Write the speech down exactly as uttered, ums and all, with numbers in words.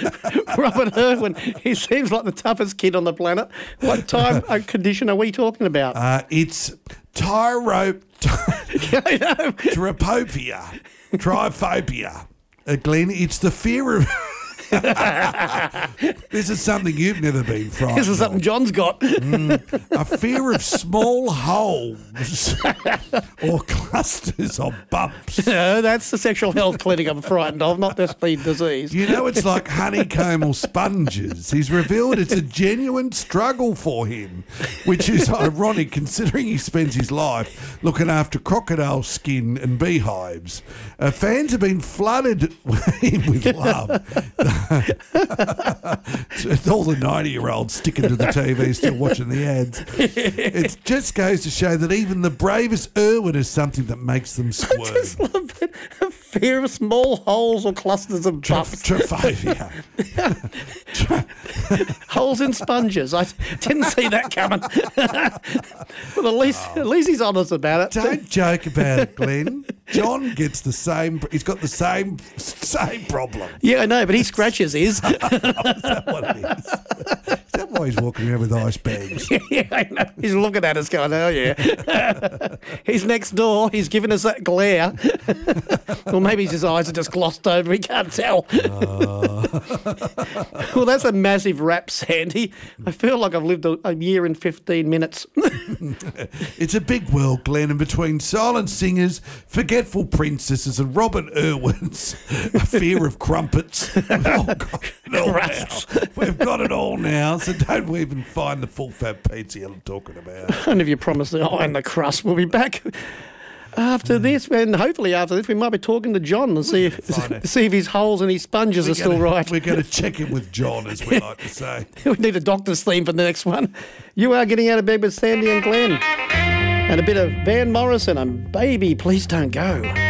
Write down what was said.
Robert Irwin, he seems like the toughest kid on the planet. What time uh, condition are we talking about? Uh, it's tyro... Trypophobia. Tryphobia. Uh, Glenn, it's the fear of... This is something you've never been frightened This is something of. John's got. Mm, a fear of small holes or clusters or bumps. No, that's the sexual health clinic I'm frightened of, not this the disease. You know, it's like honeycomb or sponges. He's revealed it's a genuine struggle for him, which is ironic considering he spends his life looking after crocodile skin and beehives. Uh, fans have been flooded with love. It's all the ninety-year-olds sticking to the T V, still watching the ads. It just goes to show that even the bravest Irwin is something that makes them squirm. I just love it. A fear of small holes or clusters of bumps. Trypophobia. Holes in sponges. I didn't see that coming. Well, at least, at least he's honest about it. Don't joke about it, Glenn. John gets the same. He's got the same same problem. Yeah, I know, but he scratches his. Is that what it is? Is that why he's walking around with ice bags? Yeah, I know. He's looking at us going, oh, yeah. He's next door. He's giving us that glare. Or maybe his eyes are just glossed over. He can't tell. Uh. Well, that's a massive rap, Sandy. I feel like I've lived a, a year and fifteen minutes. It's a big world, Glenn, and between silent singers, forgetful princesses, and Robert Irwin's a fear of crumpets. We've all got it all now. We've got it all now, so don't we even find the full fat pizza I'm talking about. And if you promise the eye and the crust, we'll be back after this, and hopefully after this we might be talking to John and see if, see if his holes and his sponges We're are still gonna, right. We're going to check in with John, as we like to say. We need a doctor's theme for the next one. You are getting out of bed with Sandy and Glenn. And a bit of Van Morrison and Baby, Please Don't Go.